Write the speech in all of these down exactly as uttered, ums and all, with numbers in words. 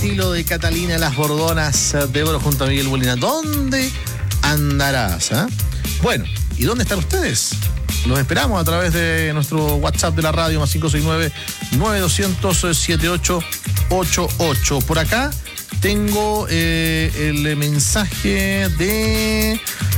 estilo de Catalina Las Bordonas de Oro junto a Miguel Molina. ¿Dónde andarás? ¿Eh? Bueno, ¿y dónde están ustedes? Los esperamos a través de nuestro WhatsApp de la radio, más cinco seis nueve, nueve dos cero cero, siete ocho ocho ocho. Por acá tengo eh, el mensaje de...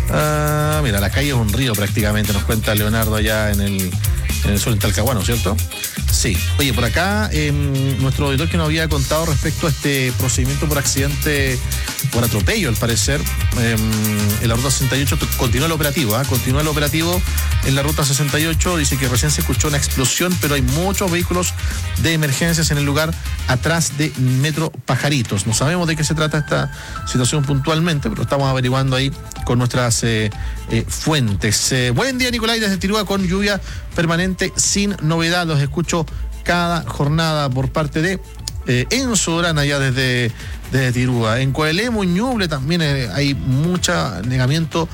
Uh, mira, la calle es un río prácticamente, nos cuenta Leonardo allá en el, en el sur en Talcahuano, ¿cierto? Sí. Oye, por acá eh, nuestro auditor que nos había contado respecto a este procedimiento por accidente, por atropello al parecer, eh, en la ruta sesenta y ocho continúa el operativo, ¿eh? continúa el operativo en la ruta sesenta y ocho, dice que recién se escuchó una explosión, pero hay muchos vehículos de emergencias en el lugar atrás de Metro Pajaritos. No sabemos de qué se trata esta situación puntualmente, pero estamos averiguando ahí con nuestras eh, eh, fuentes. Eh, buen día, Nicolás, desde Tirúa con lluvia permanente sin novedad. Los escucho cada jornada por parte de eh, Enzo Durán allá desde, desde Tirúa. En Coelemu, Ñuble también eh, hay mucho negamiento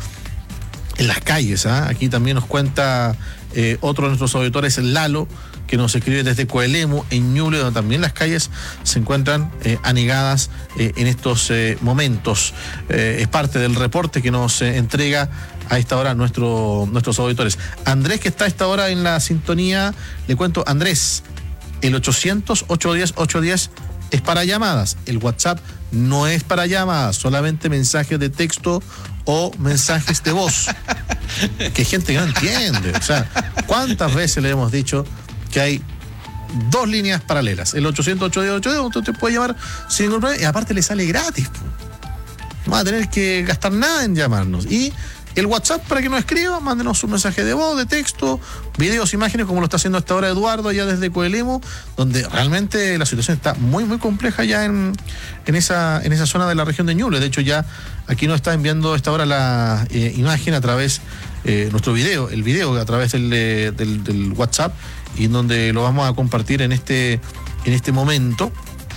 en las calles. ¿eh? Aquí también nos cuenta eh, otro de nuestros auditores, Lalo, que nos escribe desde Coelemu, en Ñuble, donde también las calles se encuentran eh, anegadas eh, en estos eh, momentos. Eh, es parte del reporte que nos eh, entrega a esta hora nuestro, nuestros auditores. Andrés, que está a esta hora en la sintonía, le cuento, Andrés, el ochocientos, ochocientos diez, ochocientos diez es para llamadas. El WhatsApp no es para llamadas, solamente mensajes de texto o mensajes de voz. Que hay gente que no entiende. O sea, ¿cuántas veces le hemos dicho que hay dos líneas paralelas? El ochocientos, ochocientos diez, ochocientos diez, usted puede llamar sin ningún problema y aparte le sale gratis. No va a tener que gastar nada en llamarnos. Y el WhatsApp, para que nos escriba, mándenos un mensaje de voz, de texto, videos, imágenes, como lo está haciendo hasta ahora Eduardo, allá desde Coelemu, donde realmente la situación está muy, muy compleja ya en, en, esa, en esa zona de la región de Ñuble. De hecho, ya aquí nos está enviando a esta hora la eh, imagen a través, eh, nuestro video, el video a través del, del, del WhatsApp, y en donde lo vamos a compartir en este, en este momento,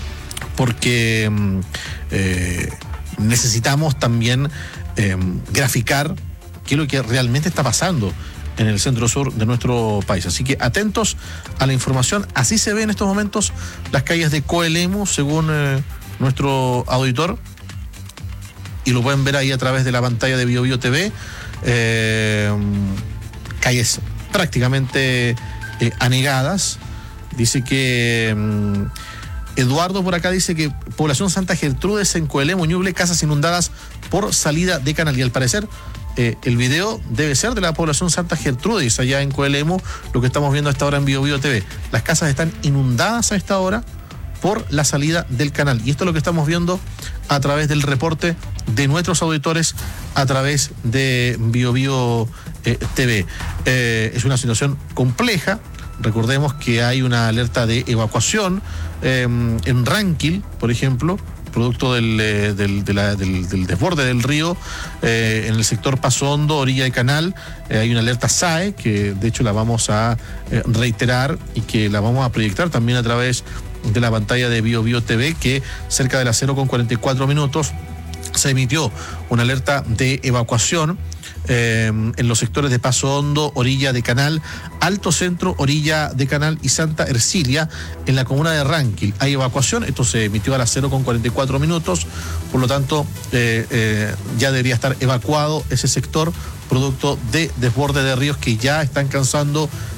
porque eh, necesitamos también Eh, graficar qué es lo que realmente está pasando en el centro sur de nuestro país. Así que atentos a la información. Así se ven en estos momentos las calles de Coelemu, según eh, nuestro auditor, y lo pueden ver ahí a través de la pantalla de BioBio T V. Eh, calles prácticamente eh, anegadas. Dice que eh, Eduardo por acá dice que población Santa Gertrudes en Coelemu, Ñuble, casas inundadas por salida de canal. Y al parecer eh, el video debe ser de la población Santa Gertrudis allá en Coelemu, lo que estamos viendo a esta hora en BioBio T V. Las casas están inundadas a esta hora por la salida del canal. Y esto es lo que estamos viendo a través del reporte de nuestros auditores a través de BioBio eh, T V. Eh, es una situación compleja. Recordemos que hay una alerta de evacuación eh, en Ranquil, por ejemplo, producto del, del, de la, del, del desborde del río eh, en el sector Paso Hondo, orilla de canal. Eh, hay una alerta S A E, que de hecho la vamos a eh, reiterar y que la vamos a proyectar también a través de la pantalla de BioBio T V, que cerca de las cero con cuarenta y cuatro minutos se emitió una alerta de evacuación Eh, en los sectores de Paso Hondo, orilla de canal, Alto Centro, orilla de canal y Santa Ercilia en la comuna de Ranquil. Hay evacuación, esto se emitió a las cero con cuarenta y cuatro minutos, por lo tanto eh, eh, ya debería estar evacuado ese sector, producto de desborde de ríos que ya están causando